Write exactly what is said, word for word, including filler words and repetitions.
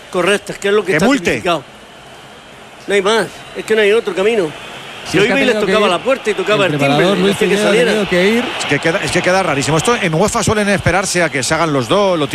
correctas, que es lo que, que está multe. tipificado. No hay más, es que no hay otro camino. Si Sí, hoy es que ha les tenido que tocaba ir la puerta y tocaba el el timbre, preparador y Luis decía que Piñero ha saliera. tenido que ir. Es que queda, es que queda rarísimo. Esto en UEFA suelen esperarse a que se hagan los dos, lo